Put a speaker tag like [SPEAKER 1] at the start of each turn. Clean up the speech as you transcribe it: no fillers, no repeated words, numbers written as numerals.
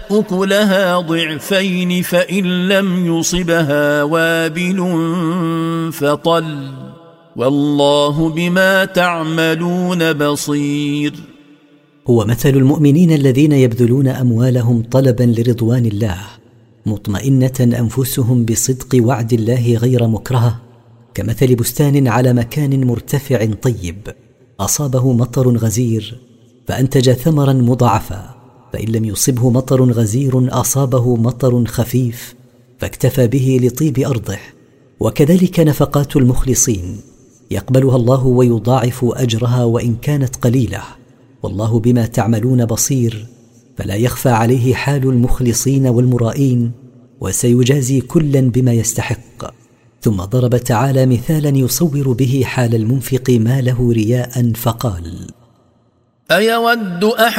[SPEAKER 1] أكلها ضعفين فإن لم يصبها وابل فطل والله بما تعملون بصير.
[SPEAKER 2] هو مثل المؤمنين الذين يبذلون أموالهم طلبا لرضوان الله مطمئنة أنفسهم بصدق وعد الله غير مكرهة، كمثل بستان على مكان مرتفع طيب أصابه مطر غزير فأنتج ثمرا مضاعفا، فإن لم يصبه مطر غزير أصابه مطر خفيف فاكتفى به لطيب أرضه. وكذلك نفقات المخلصين يقبلها الله ويضاعف أجرها وإن كانت قليلة، والله بما تعملون بصير، فلا يخفى عليه حال المخلصين والمرائين، وسيجازي كلا بما يستحق. ثم ضرب تعالى مثالا يصور به حال المنفق ما له رياء فقال:
[SPEAKER 1] أيود أحد